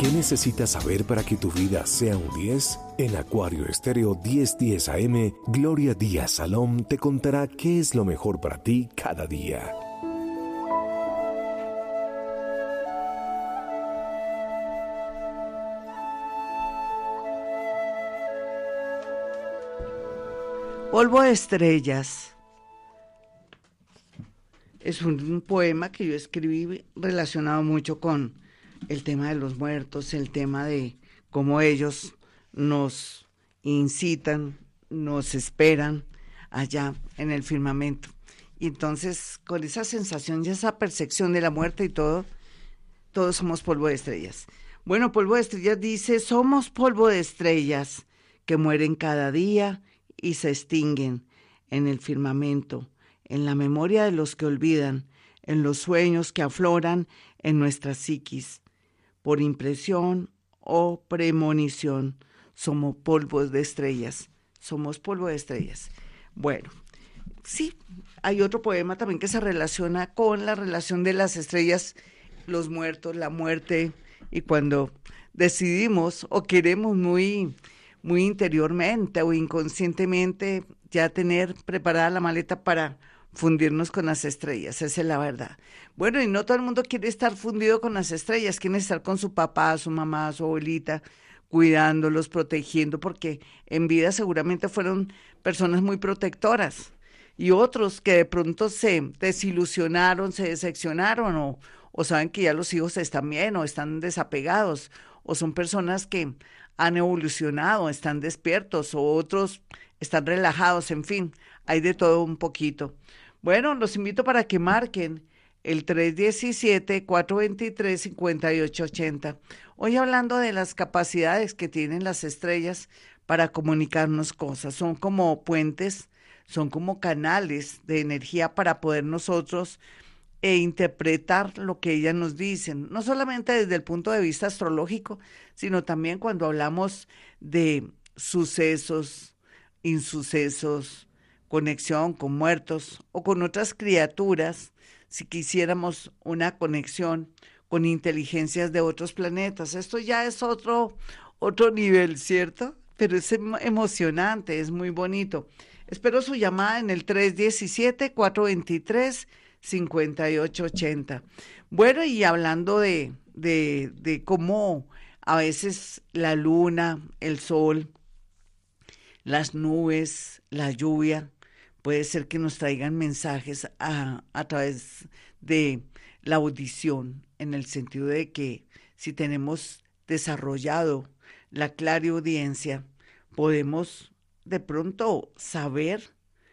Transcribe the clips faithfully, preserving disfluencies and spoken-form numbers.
¿Qué necesitas saber para que tu vida sea un diez? En Acuario Estéreo diez diez A M, Gloria Díaz Salom te contará qué es lo mejor para ti cada día. Polvo de estrellas. Es un, un poema que yo escribí relacionado mucho con el tema de los muertos, el tema de cómo ellos nos incitan, nos esperan allá en el firmamento. Y entonces, con esa sensación y esa percepción de la muerte y todo, todos somos polvo de estrellas. Bueno, polvo de estrellas dice, somos polvo de estrellas que mueren cada día y se extinguen en el firmamento, en la memoria de los que olvidan, en los sueños que afloran en nuestra psiquis. Por impresión o premonición, somos polvos de estrellas, somos polvo de estrellas. Bueno, sí, hay otro poema también que se relaciona con la relación de las estrellas, los muertos, la muerte, y cuando decidimos o queremos muy, muy interiormente o inconscientemente ya tener preparada la maleta para fundirnos con las estrellas, esa es la verdad. Bueno, y no todo el mundo quiere estar fundido con las estrellas, quiere estar con su papá, su mamá, su abuelita, cuidándolos, protegiendo, porque en vida seguramente fueron personas muy protectoras. Y otros que de pronto se desilusionaron, se decepcionaron, o, o saben que ya los hijos están bien, o están desapegados, o son personas que han evolucionado, están despiertos, o otros están relajados, en fin, hay de todo un poquito. Bueno, los invito para que marquen el tres diecisiete, cuatro veintitrés, cincuenta y ocho ochenta. Hoy hablando de las capacidades que tienen las estrellas para comunicarnos cosas. Son como puentes, son como canales de energía para poder nosotros e interpretar lo que ellas nos dicen. No solamente desde el punto de vista astrológico, sino también cuando hablamos de sucesos, insucesos, conexión con muertos o con otras criaturas, si quisiéramos una conexión con inteligencias de otros planetas. Esto ya es otro, otro nivel, ¿cierto? Pero es emo- emocionante, es muy bonito. Espero su llamada en el tres diecisiete, cuatro veintitrés, cincuenta y ocho ochenta. Bueno, y hablando de, de, de cómo a veces la luna, el sol, las nubes, la lluvia, puede ser que nos traigan mensajes a, a través de la audición, en el sentido de que si tenemos desarrollado la clariaudiencia, podemos de pronto saber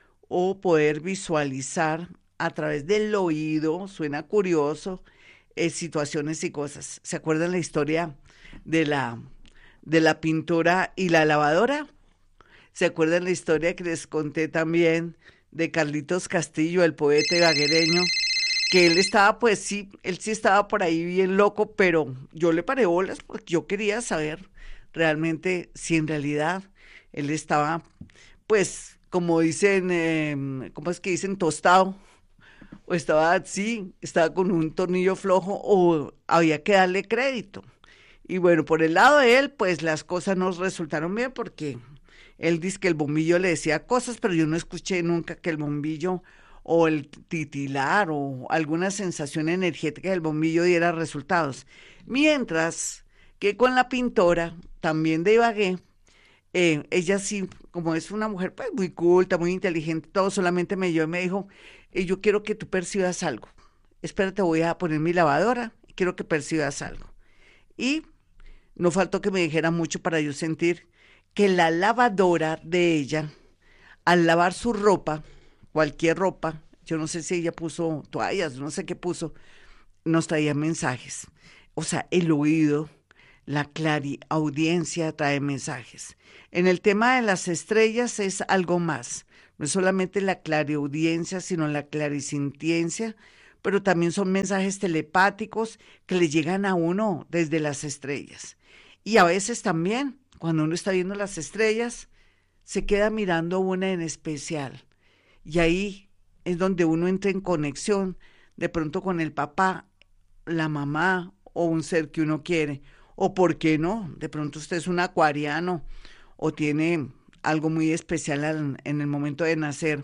o poder visualizar a través del oído, suena curioso, eh, situaciones y cosas. ¿Se acuerdan la historia de la, de la pintura y la lavadora? ¿Se acuerdan la historia que les conté también de Carlitos Castillo, el poeta ibaguereño? Que él estaba, pues sí, él sí estaba por ahí bien loco, pero yo le paré bolas porque yo quería saber realmente si en realidad él estaba, pues, como dicen, eh, ¿cómo es que dicen? Tostado, o estaba así, estaba con un tornillo flojo, o había que darle crédito. Y bueno, por el lado de él, pues las cosas no resultaron bien porque él dice que el bombillo le decía cosas, pero yo no escuché nunca que el bombillo o el titilar o alguna sensación energética del bombillo diera resultados. Mientras que con la pintora, también de Ibagué, eh, ella sí, como es una mujer pues muy culta, muy inteligente, todo solamente me dio y me dijo, eh, yo quiero que tú percibas algo. Espérate, voy a poner mi lavadora y quiero que percibas algo. Y no faltó que me dijera mucho para yo sentir que la lavadora de ella, al lavar su ropa, cualquier ropa, yo no sé si ella puso toallas, no sé qué puso, nos traía mensajes. O sea, el oído, la clariaudiencia trae mensajes. En el tema de las estrellas es algo más. No es solamente la clariaudiencia, sino la clarisintiencia, pero también son mensajes telepáticos que le llegan a uno desde las estrellas. Y a veces también, cuando uno está viendo las estrellas, se queda mirando una en especial. Y ahí es donde uno entra en conexión, de pronto con el papá, la mamá o un ser que uno quiere, O por qué no, de pronto usted es un acuariano o tiene algo muy especial al- en el momento de nacer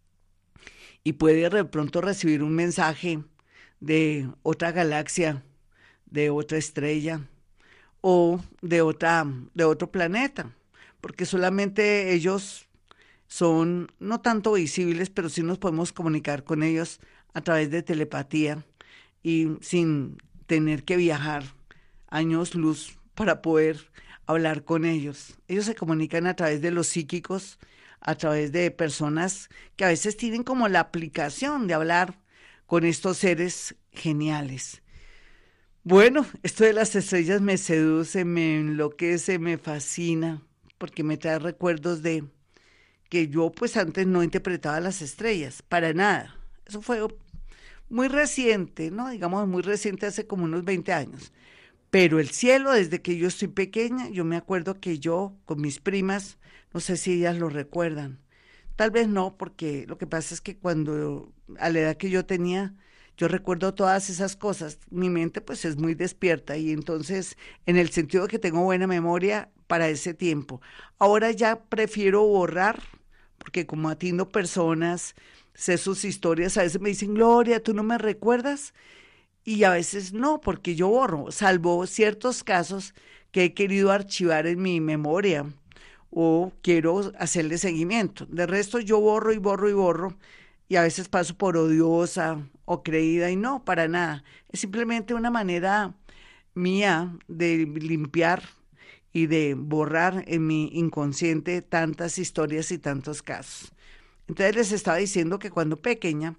y puede de pronto recibir un mensaje de otra galaxia, de otra estrella o de otra, de otro planeta, porque solamente ellos son no tanto visibles, pero sí nos podemos comunicar con ellos a través de telepatía y sin tener que viajar años luz para poder hablar con ellos. Ellos se comunican a través de los psíquicos, a través de personas que a veces tienen como la aplicación de hablar con estos seres geniales. Bueno, esto de las estrellas me seduce, me enloquece, me fascina, porque me trae recuerdos de que yo pues antes no interpretaba las estrellas, para nada. Eso fue muy reciente, ¿no? Digamos muy reciente, hace como unos veinte años. Pero el cielo, desde que yo estoy pequeña, yo me acuerdo que yo con mis primas, no sé si ellas lo recuerdan, tal vez no, porque lo que pasa es que cuando, a la edad que yo tenía, yo recuerdo todas esas cosas, mi mente pues es muy despierta y entonces en el sentido de que tengo buena memoria para ese tiempo. Ahora ya prefiero borrar, porque como atiendo personas, sé sus historias, a veces me dicen, Gloria, ¿tú no me recuerdas? Y a veces no, porque yo borro, salvo ciertos casos que he querido archivar en mi memoria o quiero hacerle seguimiento. De resto yo borro y borro y borro y a veces paso por odiosa o creída y no, para nada. Es simplemente una manera mía de limpiar y de borrar en mi inconsciente tantas historias y tantos casos. Entonces les estaba diciendo que cuando pequeña,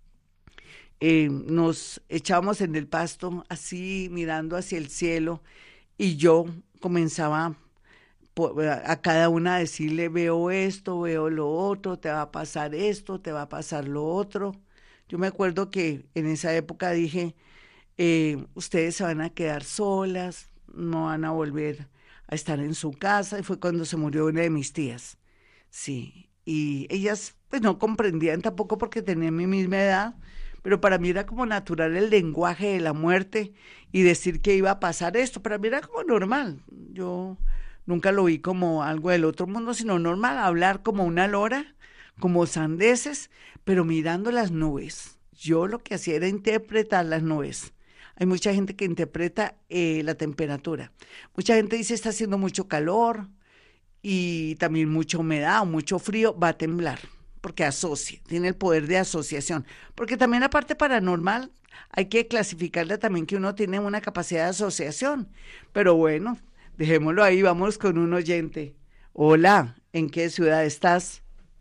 eh, nos echábamos en el pasto así mirando hacia el cielo y yo comenzaba po- a cada una a decirle, veo esto, veo lo otro, te va a pasar esto, te va a pasar lo otro. Yo me acuerdo que en esa época dije, eh, ustedes se van a quedar solas, no van a volver a estar en su casa, y fue cuando se murió una de mis tías. Sí, y ellas pues no comprendían tampoco porque tenían mi misma edad, pero para mí era como natural el lenguaje de la muerte y decir que iba a pasar esto, para mí era como normal. Yo nunca lo vi como algo del otro mundo, sino normal, hablar como una lora, como sandeces, pero mirando las nubes. Yo lo que hacía era interpretar las nubes. Hay mucha gente que interpreta eh, la temperatura. Mucha gente dice está haciendo mucho calor, y también mucha humedad o mucho frío, va a temblar, porque asocia, tiene el poder de asociación. Porque también la parte paranormal hay que clasificarla también que uno tiene una capacidad de asociación. Pero bueno, dejémoslo ahí, vamos con un oyente. Hola, ¿en qué ciudad estás?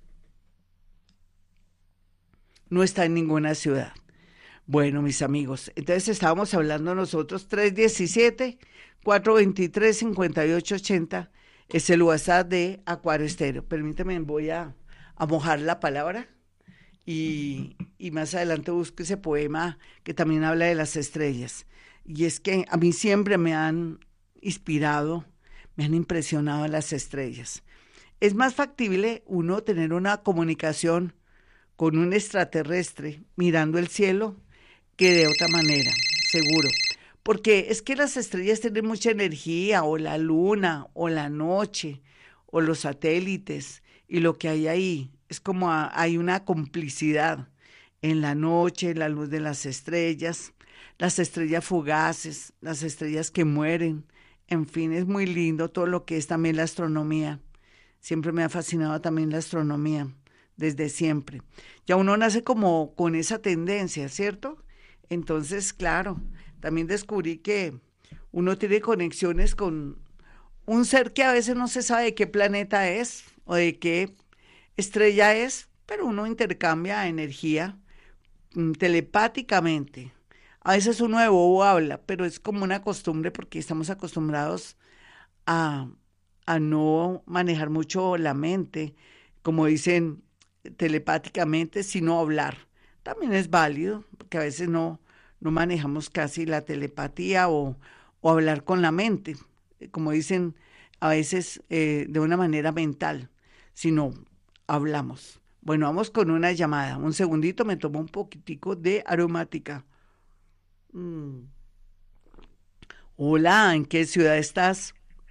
No está en ninguna ciudad. Bueno, mis amigos, entonces estábamos hablando nosotros, tres diecisiete, cuatro veintitrés, cincuenta y ocho ochenta es el WhatsApp de Acuario Estéreo. Permíteme, voy a, a mojar la palabra y, y más adelante busco ese poema que también habla de las estrellas. Y es que a mí siempre me han inspirado, me han impresionado las estrellas. Es más factible uno tener una comunicación con un extraterrestre mirando el cielo que de otra manera, seguro. Porque es que las estrellas tienen mucha energía, o la luna, o la noche, o los satélites, y lo que hay ahí es como a- hay una complicidad en la noche, la luz de las estrellas, las estrellas fugaces, las estrellas que mueren, en fin, es muy lindo todo lo que es también la astronomía. Siempre me ha fascinado también la astronomía, desde siempre. Ya uno nace como con esa tendencia, ¿cierto? Entonces, claro, también descubrí que uno tiene conexiones con un ser que a veces no se sabe de qué planeta es o de qué estrella es, pero uno intercambia energía mm, telepáticamente. A veces uno de bobo habla, pero es como una costumbre porque estamos acostumbrados a, a no manejar mucho la mente, como dicen telepáticamente, sino hablar. También es válido, porque a veces no, no manejamos casi la telepatía o, o hablar con la mente, eh, como dicen a veces eh, de una manera mental, sino hablamos. Bueno, vamos con una llamada. Un segundito, me tomo un poquitico de aromática. Mm. Hola, ¿en qué ciudad estás?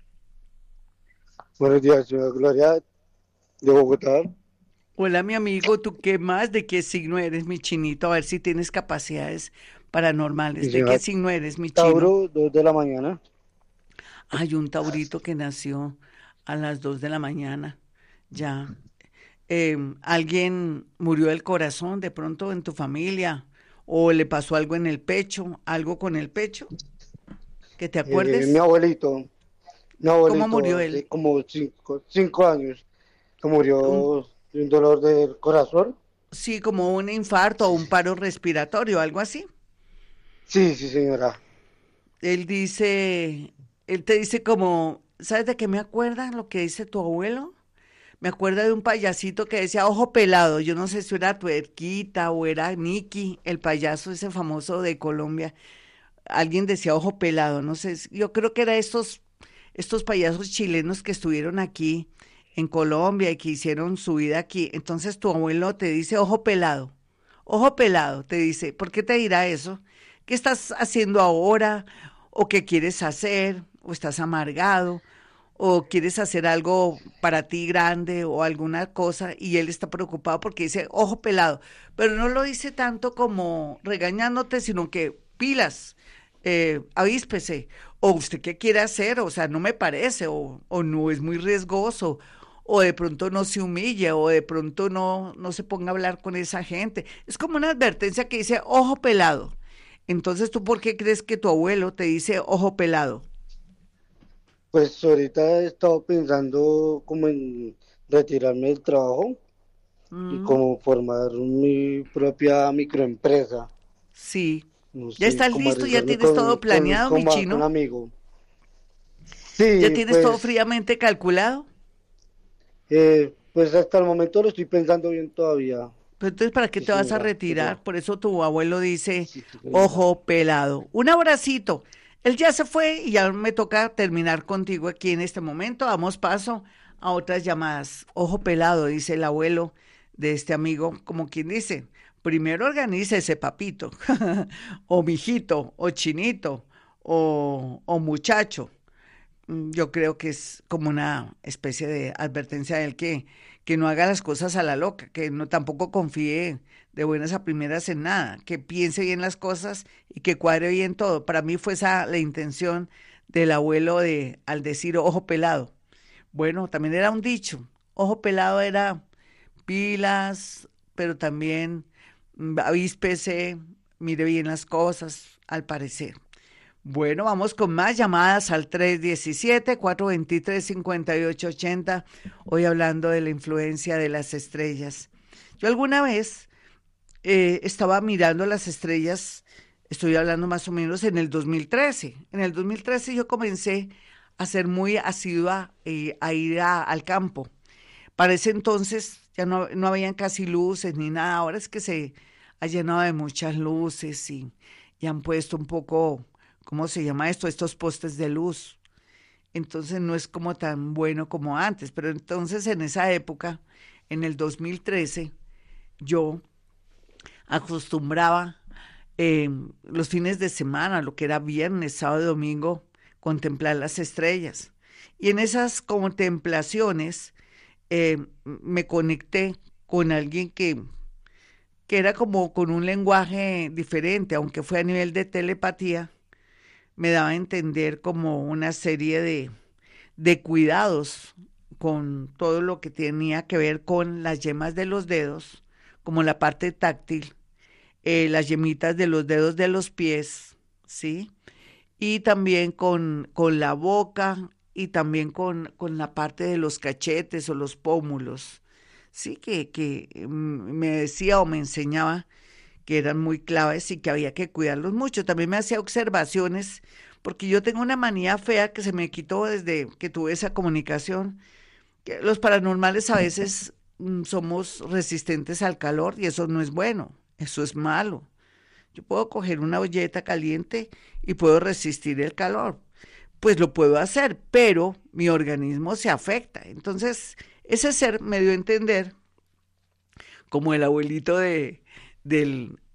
Buenos días, señora Gloria, de Bogotá. Hola, mi amigo, ¿tú qué más? ¿De qué signo eres, mi chinito? A ver si tienes capacidades Y paranormales. ¿De qué señora signo eres, mi chino? Tauro, dos de la mañana. Hay un taurito que nació a las dos de la mañana. Ya. Em, ¿alguien murió del corazón de pronto en tu familia? ¿O le pasó algo en el pecho? ¿Algo con el pecho? ¿Que te Eh, mi acuerdes? abuelito, mi ¿Cómo abuelito murió él? hace como cinco, cinco años que Un- murió de un dolor del corazón. sí, como un infarto o un paro respiratorio, algo así. Sí, sí, señora. Él dice, él te dice como, ¿sabes de qué me acuerda lo que dice tu abuelo? Me acuerda de un payasito que decía ojo pelado. Yo no sé si era Tuerquita o era Nicky, el payaso ese famoso de Colombia. Alguien decía ojo pelado, no sé. si- Yo creo que era estos, estos payasos chilenos que estuvieron aquí en Colombia y que hicieron su vida aquí. Entonces tu abuelo te dice ojo pelado. Ojo pelado, te dice, ¿por qué te dirá eso? ¿Qué estás haciendo ahora? ¿O qué quieres hacer? ¿O estás amargado? ¿O quieres hacer algo para ti grande o alguna cosa? Y él está preocupado porque dice, ojo pelado. Pero no lo dice tanto como regañándote, sino que pilas, eh, avíspese. O usted qué quiere hacer, o sea, no me parece, o, o no es muy riesgoso, o de pronto no se humille, o de pronto no, no se ponga a hablar con esa gente. Es como una advertencia que dice, ojo pelado. Entonces, ¿tú por qué crees que tu abuelo te dice ojo pelado? Pues ahorita he estado pensando como en retirarme del trabajo y Mm, como formar mi propia microempresa. sí. No ¿Ya sé, estás como listo? ¿Ya arriesgarme tienes con, todo con, planeado, mi con, ma- con un chino? amigo. ¿Ya Sí, tienes todo pues, fríamente calculado? eh, pues hasta el momento lo estoy pensando bien todavía. Pero entonces, ¿para qué Sí, te vas a señora, retirar? pero Por eso tu abuelo dice, sí, sí, señora. ojo pelado. Un abracito. Él ya se fue y ya me toca terminar contigo aquí en este momento. Damos paso a otras llamadas. Ojo pelado, dice el abuelo de este amigo, como quien dice. Primero organice ese papito, o mijito, o chinito, o, o muchacho. Mm, Yo creo que es como una especie de advertencia de él que, que no haga las cosas a la loca, que no tampoco confíe de buenas a primeras en nada, que piense bien las cosas y que cuadre bien todo. Para mí fue esa la intención del abuelo de al decir ojo pelado. Bueno, también era un dicho. Ojo pelado era pilas, pero también mm, avíspese, mire bien las cosas, al parecer. Bueno, vamos con más llamadas al tres diecisiete, cuatro veintitrés, cincuenta y ocho ochenta. Hoy hablando de la influencia de las estrellas. Yo alguna vez eh, estaba mirando las estrellas, estoy hablando más o menos en el dos mil trece. En el dos mil trece yo comencé a ser muy asidua eh, a ir a- al campo. Para ese entonces ya no, no habían casi luces ni nada. Ahora es que se ha llenado de muchas luces y, y han puesto un poco, ¿cómo se llama esto? Estos postes de luz. Entonces no es como tan bueno como antes. Pero entonces en esa época, en el dos mil trece, yo acostumbraba eh, los fines de semana, lo que era viernes, sábado y domingo, contemplar las estrellas. Y en esas contemplaciones eh, me conecté con alguien que, que era como con un lenguaje diferente, aunque fue a nivel de telepatía, me daba a entender como una serie de, de cuidados con todo lo que tenía que ver con las yemas de los dedos, como la parte táctil, eh, las yemitas de los dedos de los pies, ¿sí? Y también con, con la boca y también con, con la parte de los cachetes o los pómulos. Sí, que, que mm, me decía o me enseñaba que eran muy claves y que había que cuidarlos mucho. También me hacía observaciones, porque yo tengo una manía fea que se me quitó desde que tuve esa comunicación, que los paranormales a veces mm, somos resistentes al calor y eso no es bueno, eso es malo. Yo puedo coger una olleta caliente y puedo resistir el calor. Pues lo puedo hacer, pero mi organismo se afecta. Entonces, ese ser me dio a entender, como el abuelito de, del,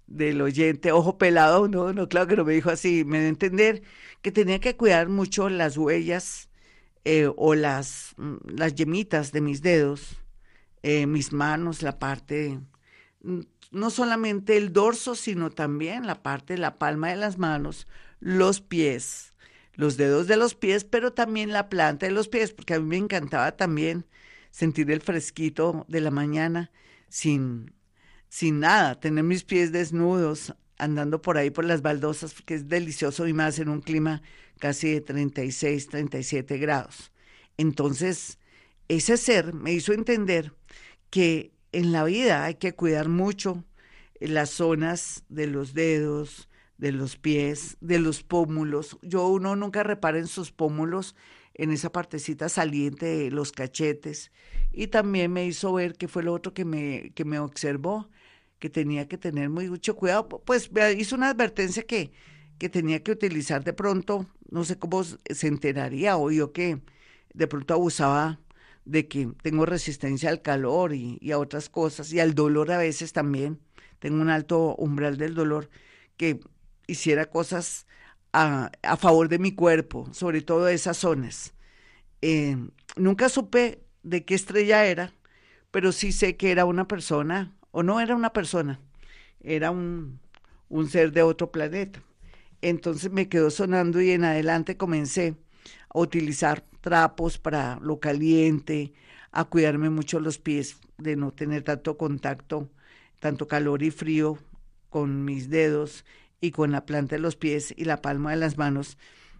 del oyente, ojo pelado, no, no, claro que no me dijo así, me dio a entender que tenía que cuidar mucho las huellas eh, o las, mm, las yemitas de mis dedos, eh, mis manos, la parte, mm, no solamente el dorso, sino también la parte de la palma de las manos, los pies, los dedos de los pies, pero también la planta de los pies, porque a mí me encantaba también sentir el fresquito de la mañana sin, sin nada, tener mis pies desnudos, andando por ahí por las baldosas, porque es delicioso y más en un clima casi de treinta y seis, treinta y siete grados. Entonces, ese ser me hizo entender que en la vida hay que cuidar mucho las zonas de los dedos, de los pies, de los pómulos. Yo uno nunca repara en sus pómulos, en esa partecita saliente de los cachetes. Y también me hizo ver que fue lo otro que me, que me observó, que tenía que tener muy mucho cuidado. Pues me hizo una advertencia que, que tenía que utilizar de pronto, no sé cómo se enteraría, o yo que de pronto abusaba de que tengo resistencia al calor y, y a otras cosas, y al dolor a veces también. Tengo un alto umbral del dolor, que hiciera cosas a, a favor de mi cuerpo, sobre todo de esas zonas. Eh, nunca supe de qué estrella era, pero sí sé que era una persona, o no era una persona, era un, un ser de otro planeta. Entonces me quedó sonando y en adelante comencé a utilizar trapos para lo caliente, a cuidarme mucho los pies, de no tener tanto contacto, tanto calor y frío con mis dedos y con la planta de los pies y la palma de las manos.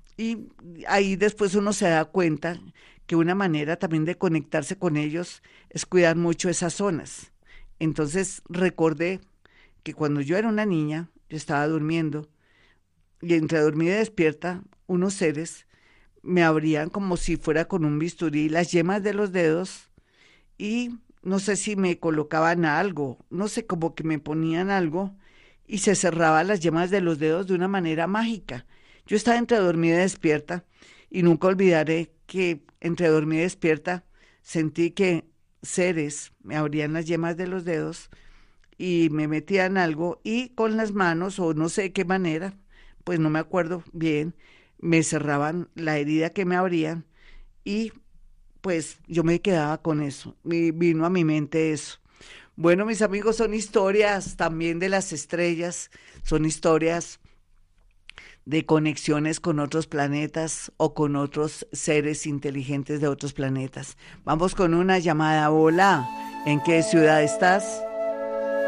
Y ahí después uno se da cuenta que una manera también de conectarse con ellos es cuidar mucho esas zonas. Entonces recordé que cuando yo era una niña, yo estaba durmiendo y entre dormida y despierta, unos seres me abrían como si fuera con un bisturí las yemas de los dedos y no sé si me colocaban algo, no sé, como que me ponían algo y se cerraban las yemas de los dedos de una manera mágica. Yo estaba entre dormida y despierta y nunca olvidaré que entre dormida y despierta sentí que seres me abrían las yemas de los dedos y me metían algo y con las manos, o no sé de qué manera, pues no me acuerdo bien, me cerraban la herida que me abrían y pues yo me quedaba con eso, me vino a mi mente eso. Bueno, mis amigos, son historias también de las estrellas, son historias de conexiones con otros planetas o con otros seres inteligentes de otros planetas. Vamos con una llamada. Hola, ¿en qué ciudad estás?